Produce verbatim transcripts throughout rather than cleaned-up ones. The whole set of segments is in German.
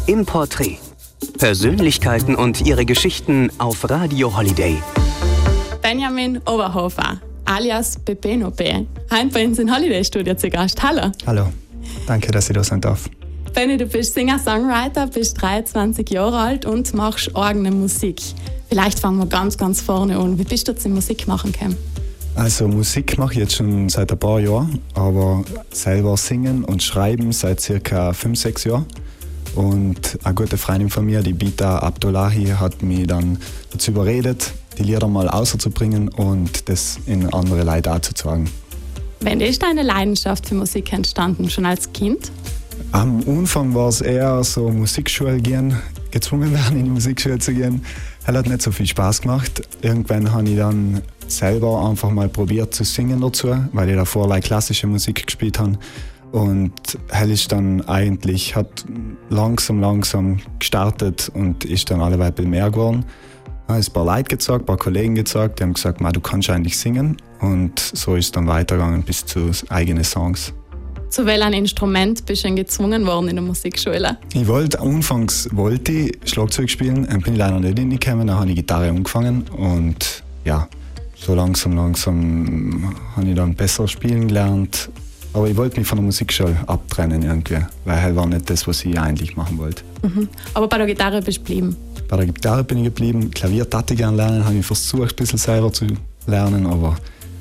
Im Porträt. Persönlichkeiten und ihre Geschichten auf Radio Holiday. Benjamin Oberhofer, alias Pepeno P. Heute bei uns im Holiday-Studio zu Gast. Hallo. Hallo, danke, dass ich da sein darf. Benny, du bist Singer-Songwriter, bist dreiundzwanzig Jahre alt und machst eigene Musik. Vielleicht fangen wir ganz, ganz vorne an. Wie bist du zum Musik machen gekommen? Also Musik mache ich jetzt schon seit ein paar Jahren, aber selber singen und schreiben seit circa fünf, sechs Jahren. Und eine gute Freundin von mir, die Bita Abdullahi, hat mich dann dazu überredet, die Lieder mal auszubringen und das in andere Leute auch zu zeigen. Wann ist deine Leidenschaft für Musik entstanden? Schon als Kind? Am Anfang war es eher so Musikschule gehen, gezwungen werden, in die Musikschule zu gehen. Das hat nicht so viel Spaß gemacht. Irgendwann habe ich dann selber einfach mal probiert zu singen dazu, weil ich davor like klassische Musik gespielt habe. Und das ist dann eigentlich, hat langsam, langsam gestartet und ist dann alle ein mehr geworden. Ich habe ein paar Leute gezeigt, ein paar Kollegen gezeigt, die haben gesagt, du kannst eigentlich singen. Und so ist es dann weitergegangen bis zu eigenen Songs. Zu welchem Instrument bist du denn gezwungen worden in der Musikschule? Ich wollte, anfangs wollte ich Schlagzeug spielen, dann bin ich leider nicht hingekommen, dann habe ich Gitarre angefangen und ja, so langsam, langsam habe ich dann besser spielen gelernt. Aber ich wollte mich von der Musikschule abtrennen irgendwie, weil das war nicht das, was ich eigentlich machen wollte. Mhm. Aber bei der Gitarre bist du geblieben? Bei der Gitarre bin ich geblieben. Klavier wollte ich gerne lernen, habe ich versucht, ein bisschen selber zu lernen, aber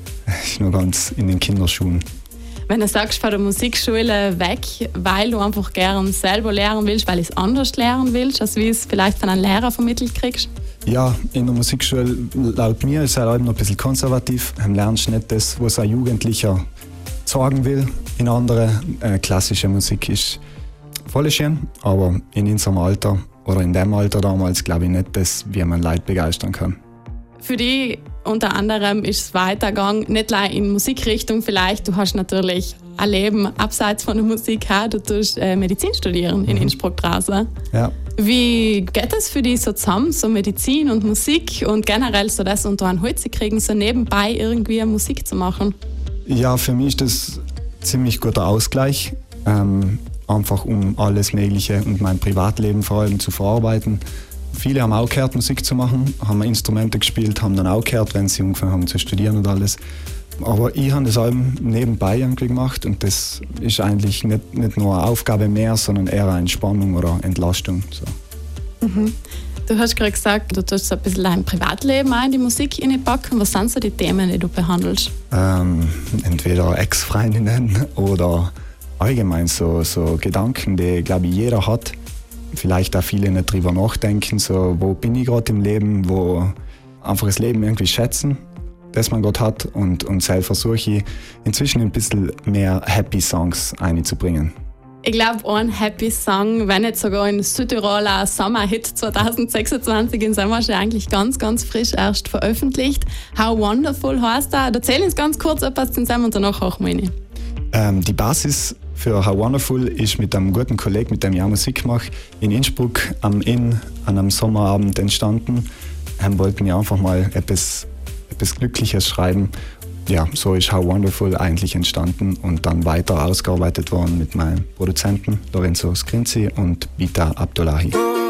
es ist noch ganz in den Kinderschuhen. Wenn du sagst, von der Musikschule weg, weil du einfach gerne selber lernen willst, weil du es anders lernen willst, als wie es vielleicht von einem Lehrer vermittelt kriegst? Ja, in der Musikschule, laut mir, ist es halt noch ein bisschen konservativ. Du lernst nicht das, was ein Jugendlicher sagen will. In andere äh, klassische Musik ist voll schön, aber in unserem Alter oder in dem Alter damals glaube ich nicht, dass wie man Leute begeistern kann. Für dich unter anderem ist es weitergegangen, nicht nur in Musikrichtung vielleicht. Du hast natürlich ein Leben abseits von der Musik. Du tust äh, Medizin studieren in mhm. Innsbruck draußen. Ja. Wie geht es für dich so zusammen, so Medizin und Musik und generell so das unter einen Hut zu kriegen, so nebenbei irgendwie Musik zu machen? Ja, für mich ist das ein ziemlich guter Ausgleich, ähm, einfach um alles Mögliche und mein Privatleben vor allem zu verarbeiten. Viele haben auch gehört, Musik zu machen, haben Instrumente gespielt, haben dann auch gehört, wenn sie angefangen haben zu studieren und alles. Aber ich habe das allem nebenbei irgendwie gemacht und das ist eigentlich nicht, nicht nur eine Aufgabe mehr, sondern eher eine Entspannung oder Entlastung. So. Mhm. Du hast gerade gesagt, du tust so ein bisschen dein Privatleben auch in die Musik hineinpacken. Was sind so die Themen, die du behandelst? Ähm, entweder Ex-Freundinnen oder allgemein so, so Gedanken, die, glaube ich, jeder hat. Vielleicht auch viele nicht drüber nachdenken, so, wo bin ich gerade im Leben, wo einfach das Leben irgendwie schätzen, das man gerade hat. Und, und selbst versuche ich inzwischen ein bisschen mehr Happy Songs einzubringen. Ich glaube, ein Happy Song, wenn nicht sogar in Südtirol ein Sommerhit zwanzig sechsundzwanzig, in Sommer schon eigentlich ganz, ganz frisch erst veröffentlicht. How Wonderful heißt er. Erzähl uns ganz kurz etwas zusammen und danach auch mal rein. Ähm, die Basis für How Wonderful ist mit einem guten Kollegen, mit dem ich auch Musik mache, in Innsbruck am Inn an einem Sommerabend entstanden. Wir wollten mir einfach mal etwas, etwas Glückliches schreiben. Ja, so ist How Wonderful eigentlich entstanden und dann weiter ausgearbeitet worden mit meinen Produzenten Lorenzo Scrinzi und Bita Abdullahi.